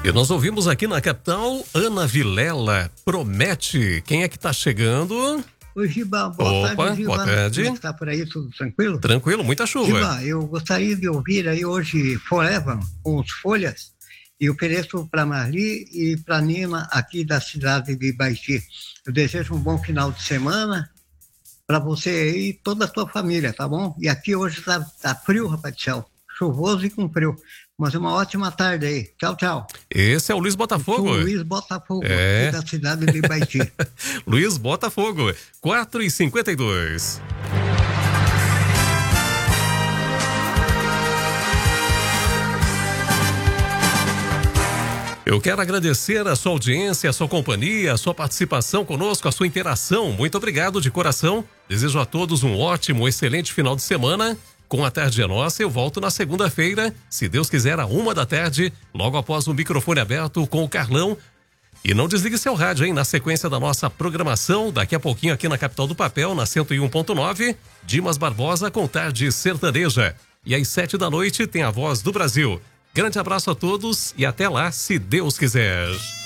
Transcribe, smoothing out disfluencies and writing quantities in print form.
E nós ouvimos aqui na capital, Ana Vilela, Promete. Quem é que tá chegando? Oi, Giba, boa tarde, Giba. Boa tarde. Como está por aí, tudo tranquilo? Tranquilo, muita chuva. Giba, eu gostaria de ouvir aí hoje Forever, com os Folhas, e ofereço para Marli e para Nima, aqui da cidade de Baiti. Eu desejo um bom final de semana para você e toda a tua família, tá bom? E aqui hoje tá frio, rapaz do céu, chuvoso e com frio. Mas uma ótima tarde aí. Tchau, tchau. Esse é o Luiz Botafogo. O Luiz Botafogo, aqui da cidade de Baiti. Luiz Botafogo, 4h52. Eu quero agradecer a sua audiência, a sua companhia, a sua participação conosco, a sua interação. Muito obrigado de coração. Desejo a todos um ótimo, excelente final de semana. Com a Tarde é Nossa, eu volto na segunda-feira, se Deus quiser, à 1h, logo após o microfone aberto com o Carlão. E não desligue seu rádio, hein? Na sequência da nossa programação, daqui a pouquinho aqui na Capital do Papel, na 101.9, Dimas Barbosa com Tarde Sertaneja. E às 7h tem a Voz do Brasil. Grande abraço a todos e até lá, se Deus quiser.